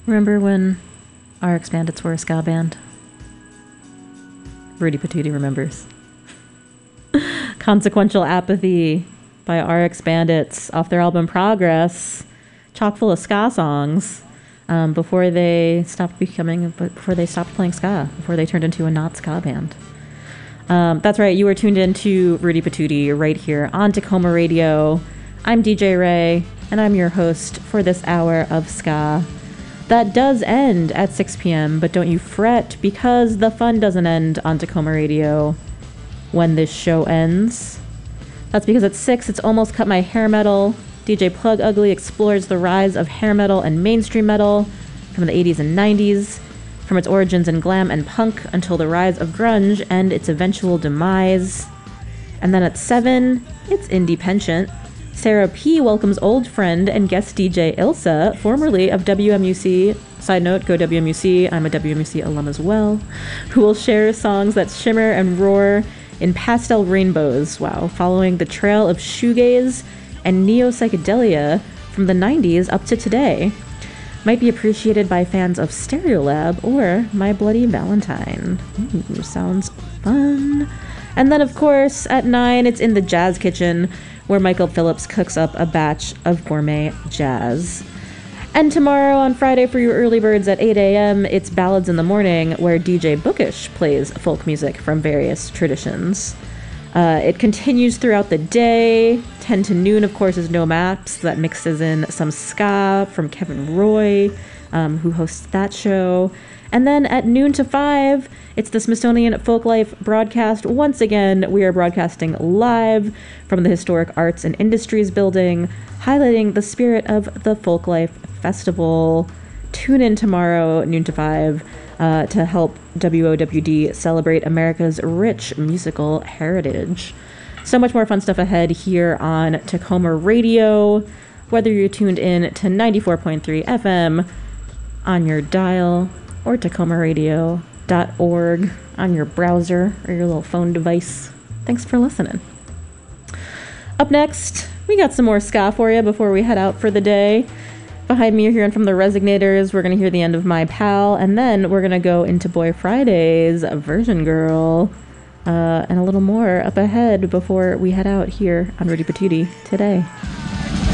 Remember when RX Bandits were a ska band? Rudy Patootie remembers. Consequential Apathy by RX Bandits off their album Progress, chock full of ska songs, before they stopped playing ska, before they turned into a not ska band. That's right, you were tuned in to Rudy Patootie right here on Tacoma Radio. I'm DJ Ray, and I'm your host for this hour of ska. That does end at 6 p.m., but don't you fret, because the fun doesn't end on Tacoma Radio when this show ends. That's because at 6, it's Almost Cut My Hair Metal. DJ Plug Ugly explores the rise of hair metal and mainstream metal from the 80s and 90s, from its origins in glam and punk until the rise of grunge and its eventual demise. And then at 7, it's Indie Penchant. Sarah P. welcomes old friend and guest DJ Ilsa, formerly of WMUC. Side note, go WMUC, I'm a WMUC alum as well, who will share songs that shimmer and roar in pastel rainbows, wow, following the trail of shoegaze and neo-psychedelia from the 90s up to today. Might be appreciated by fans of Stereolab or My Bloody Valentine. Ooh, sounds fun. And then, of course, at 9, it's In the Jazz Kitchen, where Michael Phillips cooks up a batch of gourmet jazz. And tomorrow on Friday for your early birds at 8 a.m., it's Ballads in the Morning, where DJ Bookish plays folk music from various traditions. It continues throughout the day. 10 to noon, of course, is No Maps. That mixes in some ska from Kevin Roy, who hosts that show. And then at noon to 5, it's the Smithsonian Folklife broadcast. Once again, we are broadcasting live from the Historic Arts and Industries building, highlighting the spirit of the Folklife Festival. Tune in tomorrow, noon to 5, to help WOWD celebrate America's rich musical heritage. So much more fun stuff ahead here on Tacoma Radio, whether you're tuned in to 94.3 FM on your dial or tacomaradio.org on your browser or your little phone device. Thanks for listening. Up next, we got some more ska for you before we head out for the day. Behind me, you're hearing from the Resignators. We're going to hear the end of My Pal, and then we're going to go into Boy Friday's Version Girl, and a little more up ahead before we head out here on Rudy Patootie today.